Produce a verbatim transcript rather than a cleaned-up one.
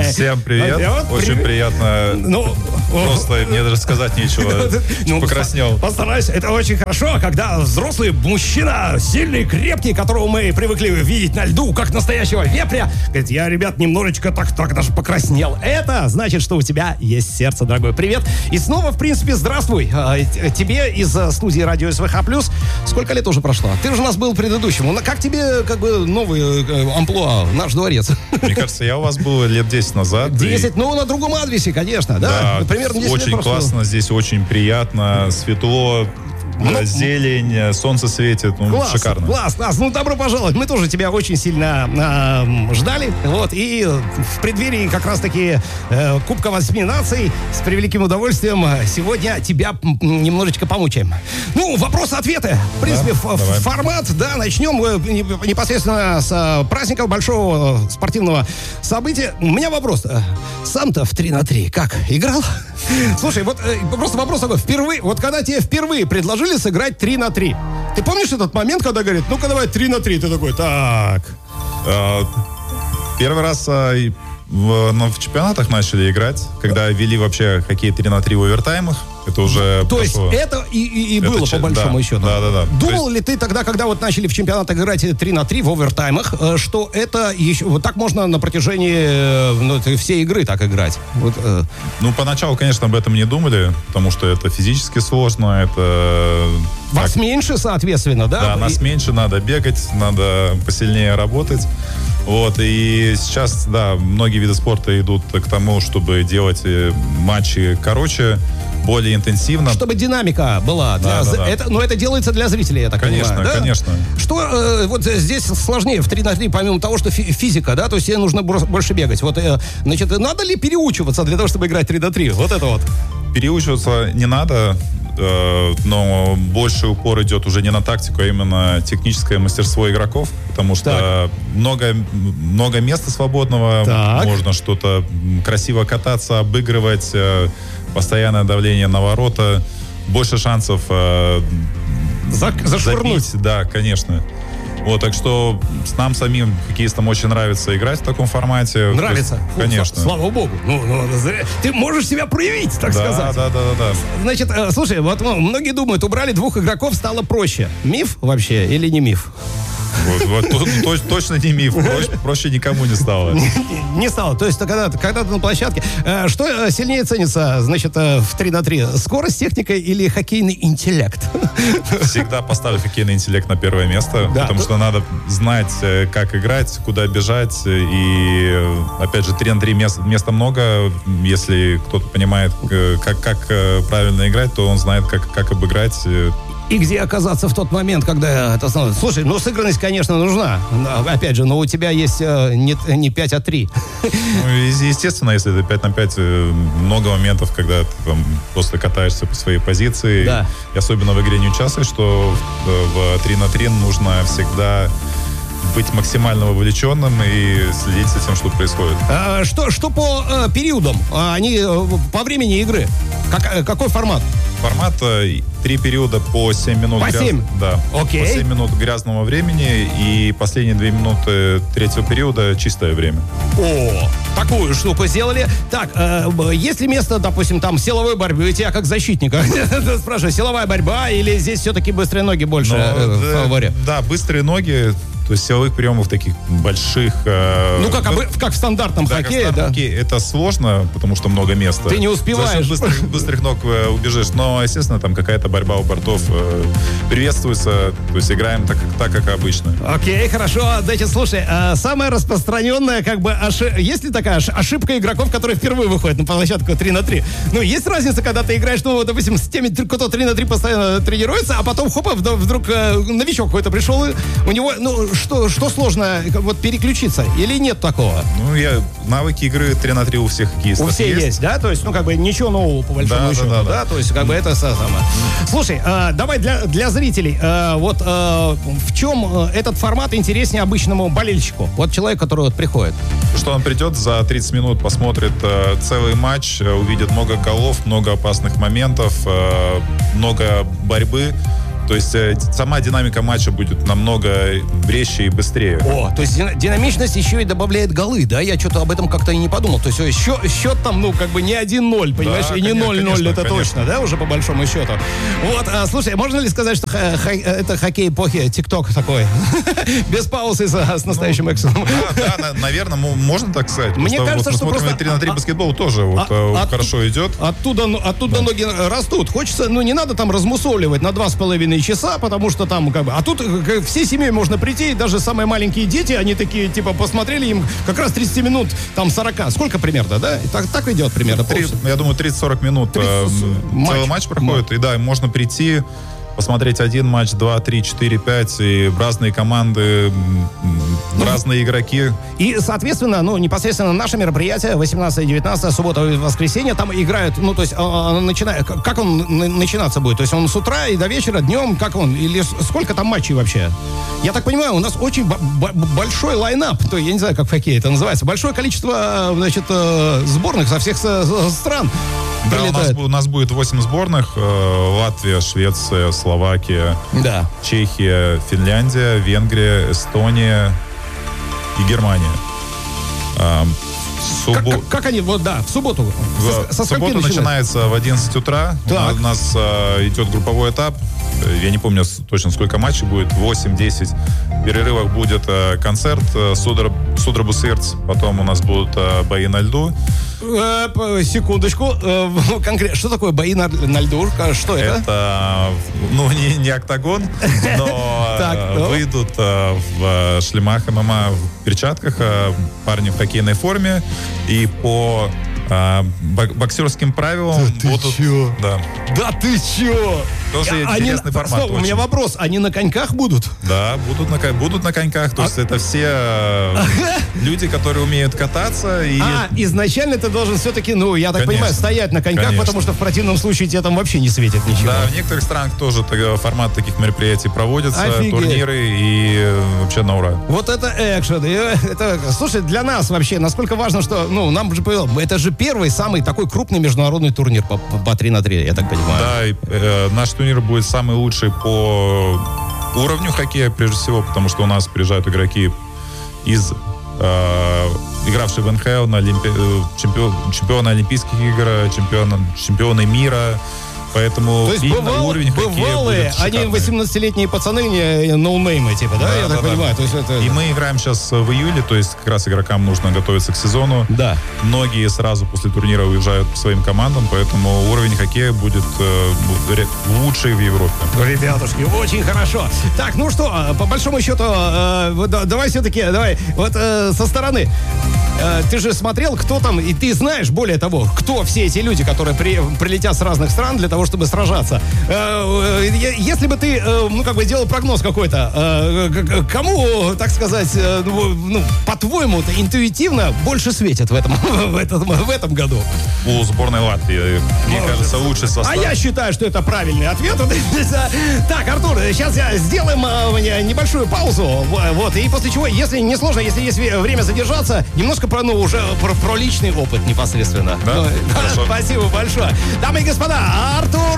Всем привет. Вот, Очень привет. приятно. Ну, Просто мне даже сказать нечего. Ну, покраснел. Постарайся. Это очень хорошо, когда взрослый мужчина, сильный, крепкий, которого мы привыкли видеть на льду, как настоящего вепря, говорит, я, ребят, немножечко так, так даже покраснел. Это значит, что у тебя есть сердце, дорогой. Привет. И снова, в принципе, здравствуй. Тебе из студии радио СВХ плюс. Сколько лет уже прошло? Ты же у нас был предыдущим. Как тебе, как бы, новый амплуа, наш дворец? Мне кажется, я у вас был лет десять назад. десять, и... ну, на другом адресе, конечно, да? Да, примерно десять очень лет классно, здесь очень приятно, светло. Ну, зелень, солнце светит, ну, класс, шикарно. Класс, класс, ну, добро пожаловать. Мы тоже тебя очень сильно э, ждали, вот, и в преддверии как раз-таки э, Кубка восьми наций с превеликим удовольствием сегодня тебя немножечко помучаем. Ну, вопросы-ответы. В принципе, да, ф- формат, да, начнем непосредственно с праздника большого спортивного события. У меня вопрос. Сам-то в три на три как, играл? Слушай, вот просто вопрос такой. Впервые, вот когда тебе впервые предложили сыграть три на три, ты помнишь этот момент, когда говорит, ну-ка давай три на три, ты такой, так. А, первый раз а, в, ну, в чемпионатах начали играть, когда вели вообще хоккей три на три в овертаймах. Это уже То прошло. есть это и, и, и было, это, по большому да, счету. Да, да, да. Думал есть... ли ты тогда, когда вот начали в чемпионатах играть три на три в овертаймах, что это еще вот так можно на протяжении ну, всей игры так играть? Вот, э... Ну, поначалу, конечно, об этом не думали, потому что это физически сложно, это... Вас так... меньше, соответственно, да? Да, нас и... меньше, надо бегать, надо посильнее работать. Вот, и сейчас, да, многие виды спорта идут к тому, чтобы делать матчи короче, более интенсивно. Чтобы динамика была. Для... Да, да, да. Это, но это делается для зрителей, я так конечно, понимаю. Конечно, да? конечно. Что э, вот здесь сложнее в три на три, помимо того, что фи- физика, да, то есть тебе нужно больше бегать. Вот, э, значит, надо ли переучиваться для того, чтобы играть три на три? Вот это вот. Переучиваться не надо, э, но больше упор идет уже не на тактику, а именно техническое мастерство игроков, потому что много, много места свободного, так. Можно что-то красиво кататься, обыгрывать, э, постоянное давление на ворота, больше шансов э, За, зашвырнуть. забить. Да, конечно. Вот, так что нам самим, хоккеистам, очень нравится играть в таком формате. Нравится? Есть, Фу, конечно. Слава богу. Ну, ну, ты можешь себя проявить, так да, сказать. Да, да, да, да. Значит, э, слушай, вот ну, многие думают, убрали двух игроков, стало проще. Миф вообще или не миф? Вот, вот, точ, точно не миф. Проще, проще никому не стало. Не, не стало. То есть, когда, когда ты на площадке. Э, что сильнее ценится, значит, э, в три на три? Скорость, техника или хоккейный интеллект? Всегда поставлю хоккейный интеллект на первое место, да, потому то... что надо знать, как играть, куда бежать. И, опять же, три на три места, места много. Если кто-то понимает, как, как правильно играть, то он знает, как, как обыграть. И где оказаться в тот момент, когда это становится... Слушай, ну сыгранность, конечно, нужна. Опять же, но у тебя есть э, не, не пять, а три. Ну, естественно, если это пять на пять, много моментов, когда ты там просто катаешься по своей позиции. Да. И особенно в игре не участвуешь, что в три на три нужно всегда быть максимально вовлеченным и следить за тем, что происходит. А, что, что по э, периодам? Они э, по времени игры? Как, какой формат? Формат три периода по семь минут. По гряз... семь? Да. Окей. По семь минут грязного времени и последние две минуты третьего периода чистое время. О, такую штуку сделали. Так, э, есть ли место, допустим, там силовой борьбы? У тебя как защитника. Спрашиваю, силовая борьба или здесь все-таки быстрые ноги больше в фаворе? Да, быстрые ноги. То есть силовых приемов таких больших... Э, ну, как, обы, как в стандартном да, хоккее, как в да? Хоккее. Это сложно, потому что много места. Ты не успеваешь. За счет быстрых, быстрых ног э, убежишь. Но, естественно, там какая-то борьба у бортов э, приветствуется. То есть играем так, так, как обычно. Окей, хорошо. Дайте, слушай, а самая распространенная, как бы, ошибка... Есть ли такая ошибка игроков, которые впервые выходят на площадку три на три? Ну, есть разница, когда ты играешь, ну, допустим, с теми, кто три на три постоянно тренируется, а потом, хопа, вдруг э, новичок какой-то пришел, и у него, ну, Что, что сложно вот переключиться? Или нет такого? Ну, я навыки игры три на три у всех хоккеистов У всех есть. есть, да? То есть, ну, как бы ничего нового, по большому да, счету, да, да, да? да? То есть, как бы это самое. Слушай, э, давай для, для зрителей, э, вот э, в чем этот формат интереснее обычному болельщику? Вот человек, который вот приходит. Что он придет за тридцать минут, посмотрит э, целый матч, э, увидит много голов, много опасных моментов, э, много борьбы. То есть э, сама динамика матча будет намного резче и быстрее. О, то есть динамичность еще и добавляет голы, да? Я что-то об этом как-то и не подумал. То есть счет, счет там, ну, как бы не один-ноль, понимаешь? Да, и не ноль-ноль, это конечно. Точно, да, уже по большому счету. Вот, а, слушай, можно ли сказать, что х- х- это хоккей эпохи ТикТок такой? Без паузы с настоящим ну, эксом. Да, да, наверное, можно так сказать. Мне кажется, вот что просто... три на три баскетбол тоже вот, а, хорошо от, идет. Оттуда, оттуда да. ноги растут. Хочется, ну, не надо там размусоливать на два с половиной часа, потому что там, как бы... А тут как, всей семьей можно прийти, даже самые маленькие дети, они такие, типа, посмотрели, им как раз тридцать минут, там, сорок. Сколько примерно, да? Так, так идет примерно. три, я думаю, тридцать-сорок минут тридцать, э, матч. Целый матч проходит. Матч. И да, можно прийти, посмотреть один матч, два, три, четыре, пять, и разные команды, ну, разные игроки. И, соответственно, ну, непосредственно наше мероприятие, восемнадцатое-девятнадцатое, суббота и воскресенье, там играют, ну, то есть, начиная, как он начинаться будет? То есть, он с утра и до вечера, днем, как он? Или сколько там матчей вообще? Я так понимаю, у нас очень б- б- большой лайнап, то я не знаю, как в хоккее это называется, большое количество, значит, сборных со всех стран. Да, у нас, у нас будет восемь сборных. Латвия, Швеция, Словакия, да. Чехия, Финляндия, Венгрия, Эстония и Германия. Суббо... Как, как они, вот да, в субботу? В, со, со субботу начинается в одиннадцать утра. Так. У нас а, идет групповой этап. Я не помню точно, сколько матчей будет. восемь-десять. В перерывах будет а, концерт Судра, Судра Бусырц. Потом у нас будут а, бои на льду. Э, секундочку. Э, конкретно, что такое бои на, на льду? Что это? Это, ну, не, не октагон, но так, ну. выйдут а, в шлемах ММА, в перчатках, а, парни в хоккейной форме. И по а, боксерским правилам да будут... Ты чё? Да. Да ты чё? Тоже а, интересный они, формат. Стоп, у меня вопрос. Они на коньках будут? Да, будут на, будут на коньках. То а... есть это все люди, которые умеют кататься. И... А, изначально ты должен все-таки, ну, я так Конечно. понимаю, стоять на коньках, Конечно. потому что в противном случае тебе там вообще не светит ничего. Да, в некоторых странах тоже формат таких мероприятий проводится. Офигеть. Турниры и вообще на ура. Вот это экшен. Это, слушай, для нас вообще, насколько важно, что, ну, нам же повезло. Это же первый, самый такой крупный международный турнир по, по три на три, я так понимаю. Да, и, э, наш турнир будет самый лучший по уровню хоккея, прежде всего, потому что у нас приезжают игроки из э, игравшие в эн ха эл, на Олимпи... чемпион... чемпионы Олимпийских игр, чемпионы, чемпионы мира. Поэтому то есть бывал, уровень бывалые, они восемнадцатилетние пацаны, не ноунеймы, типа, да, да я да, так да. понимаю? То есть это... И мы играем сейчас в июле, то есть как раз игрокам нужно готовиться к сезону. Да. Многие сразу после турнира уезжают к своим командам, поэтому уровень хоккея будет э, лучший в Европе. Ребятушки, очень хорошо. Так, ну что, по большому счету, э, давай все-таки, давай, вот э, со стороны. Э, ты же смотрел, кто там, и ты знаешь, более того, кто все эти люди, которые при, прилетят с разных стран для того, чтобы сражаться. Если бы ты, ну, как бы делал прогноз какой-то, кому, так сказать, ну, по-твоему, интуитивно больше светит в этом, в этом, в этом году? У сборной Латвии, мне Может, кажется, лучший состав. А я считаю, что это правильный ответ. Так, Артур, сейчас я сделаем небольшую паузу, вот, и после чего, если не сложно, если есть время задержаться, немножко про, ну, уже про, про личный опыт непосредственно. Да? Ну, спасибо большое. Дамы и господа, Артур